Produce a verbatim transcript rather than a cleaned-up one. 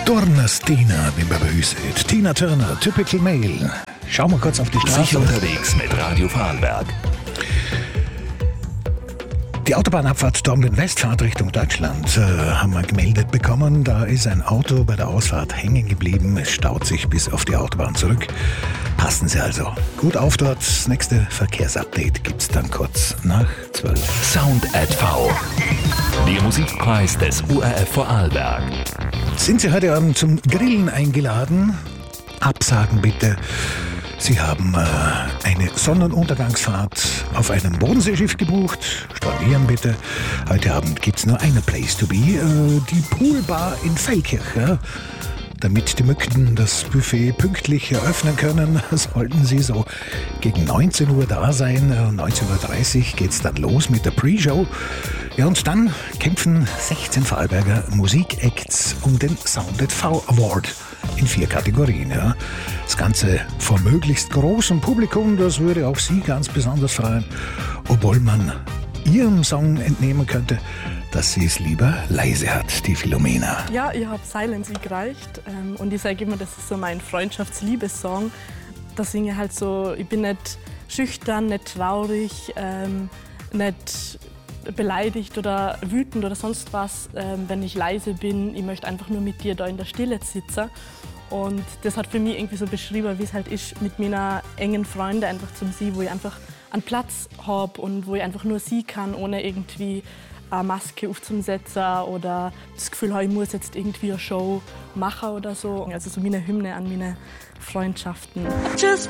Turnes Tina, den begrüßt Tina Turner, Typical Male. Schauen wir kurz auf die Straße. Sicher unterwegs mit Radio Vorarlberg. Die Autobahnabfahrt Dornbirn-Westfahrt Richtung Deutschland äh, haben wir gemeldet bekommen. Da ist ein Auto bei der Ausfahrt hängen geblieben. Es staut sich bis auf die Autobahn zurück. Passen Sie also gut auf dort. Das nächste Verkehrsupdate gibt's dann kurz nach zwölf. Sound at V. Der Musikpreis des U R F Vorarlberg. Sind Sie heute Abend zum Grillen eingeladen? Absagen bitte. Sie haben äh, eine Sonnenuntergangsfahrt auf einem Bodenseeschiff gebucht. Stornieren bitte. Heute Abend gibt's nur eine Place to be, äh, die Poolbar in Feldkirch. Ja? Damit die Mücken das Buffet pünktlich eröffnen können, sollten Sie so gegen neunzehn Uhr da sein. neunzehn Uhr dreißig geht's dann los mit der Pre-Show. Ja, und dann kämpfen sechzehn Vorarlberger Musikacts um den Sound at V Award in vier Kategorien. Ja. Das Ganze vor möglichst großem Publikum, das würde auch Sie ganz besonders freuen, obwohl man Ihrem Song entnehmen könnte, dass sie es lieber leise hat, die Philomena. Ja, ich habe Silence gereicht ähm, und ich sage immer, das ist so mein Freundschafts-Liebessong. Da singe ich halt so, ich bin nicht schüchtern, nicht traurig, ähm, nicht beleidigt oder wütend oder sonst was, ähm, wenn ich leise bin. Ich möchte einfach nur mit dir da in der Stille sitzen. Und das hat für mich irgendwie so beschrieben, wie es halt ist, mit meiner engen Freunde einfach zum Sie, wo ich einfach einen Platz habe und wo ich einfach nur sie kann, ohne irgendwie eine Maske aufzusetzen oder das Gefühl habe, ich muss jetzt irgendwie eine Show machen oder so. Also so meine Hymne an meine Freundschaften. Just